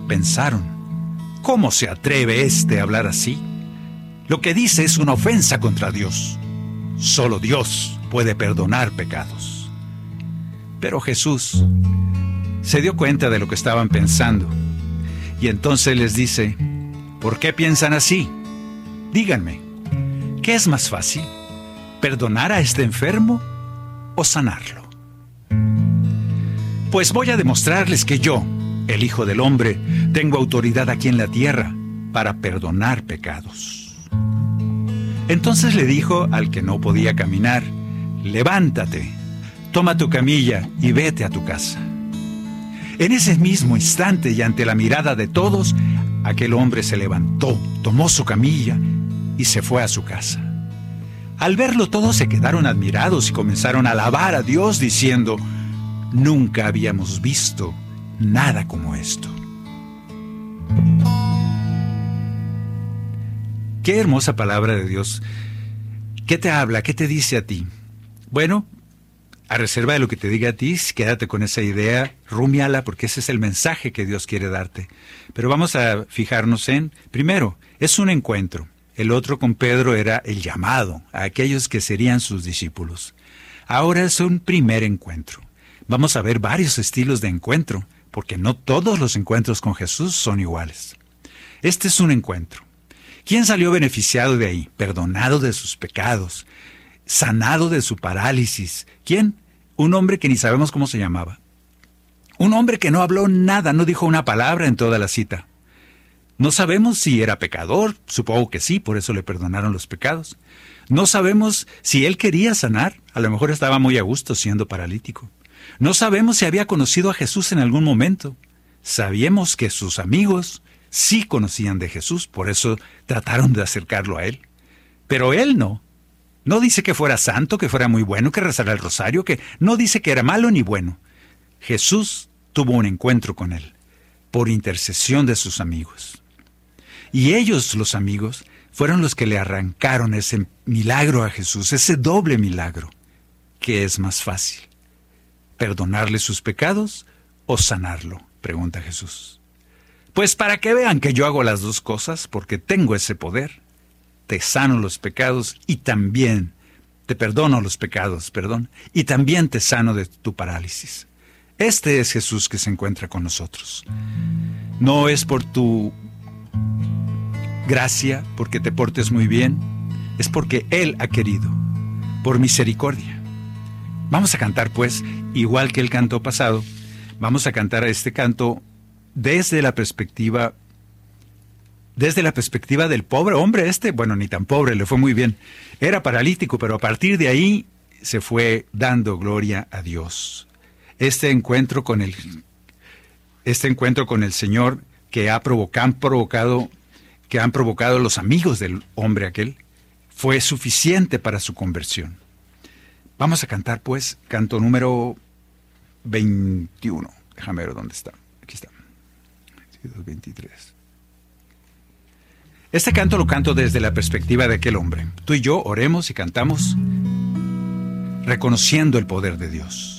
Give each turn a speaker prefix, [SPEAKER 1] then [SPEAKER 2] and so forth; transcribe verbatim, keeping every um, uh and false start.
[SPEAKER 1] pensaron: ¿cómo se atreve éste a hablar así? Lo que dice es una ofensa contra Dios. Solo Dios puede perdonar pecados. Pero Jesús se dio cuenta de lo que estaban pensando, y entonces les dice: ¿por qué piensan así? Díganme, ¿qué es más fácil? ¿Perdonar a este enfermo o sanarlo? Pues voy a demostrarles que yo, el Hijo del Hombre, tengo autoridad aquí en la tierra para perdonar pecados. Entonces le dijo al que no podía caminar: levántate, toma tu camilla y vete a tu casa. En ese mismo instante y ante la mirada de todos, aquel hombre se levantó, tomó su camilla y se fue a su casa. Al verlo todos se quedaron admirados y comenzaron a alabar a Dios diciendo: nunca habíamos visto nada como esto. Qué hermosa palabra de Dios. ¿Qué te habla? ¿Qué te dice a ti? Bueno, a reserva de lo que te diga a ti, quédate con esa idea, rúmiala, porque ese es el mensaje que Dios quiere darte. Pero vamos a fijarnos en, primero, es un encuentro. El otro con Pedro era el llamado a aquellos que serían sus discípulos. Ahora es un primer encuentro. Vamos a ver varios estilos de encuentro, porque no todos los encuentros con Jesús son iguales. Este es un encuentro. ¿Quién salió beneficiado de ahí? Perdonado de sus pecados, sanado de su parálisis. ¿Quién? Un hombre que ni sabemos cómo se llamaba. Un hombre que no habló nada, no dijo una palabra en toda la cita. No sabemos si era pecador, supongo que sí, por eso le perdonaron los pecados. No sabemos si él quería sanar, a lo mejor estaba muy a gusto siendo paralítico. No sabemos si había conocido a Jesús en algún momento. Sabíamos que sus amigos sí conocían de Jesús, por eso trataron de acercarlo a él. Pero él no. No dice que fuera santo, que fuera muy bueno, que rezara el rosario, que no dice que era malo ni bueno. Jesús tuvo un encuentro con él, por intercesión de sus amigos. Y ellos, los amigos, fueron los que le arrancaron ese milagro a Jesús, ese doble milagro. ¿Qué es más fácil? ¿Perdonarle sus pecados o sanarlo?, pregunta Jesús. Pues para que vean que yo hago las dos cosas, porque tengo ese poder. Te sano los pecados y también te perdono los pecados, perdón, y también te sano de tu parálisis. Este es Jesús que se encuentra con nosotros. No es por tu gracia, porque te portes muy bien, es porque Él ha querido, por misericordia. Vamos a cantar, pues, igual que el canto pasado, vamos a cantar este canto desde la perspectiva, desde la perspectiva del pobre hombre este, bueno, ni tan pobre, le fue muy bien. Era paralítico, pero a partir de ahí se fue dando gloria a Dios. Este encuentro con el, este encuentro con el Señor que ha provocado, han provocado, que han provocado los amigos del hombre aquel, fue suficiente para su conversión. Vamos a cantar, pues, canto número veintiuno. Déjame ver dónde está. Aquí está. veintidós, veintitrés. Este canto lo canto desde la perspectiva de aquel hombre. Tú y yo oremos y cantamos reconociendo el poder de Dios.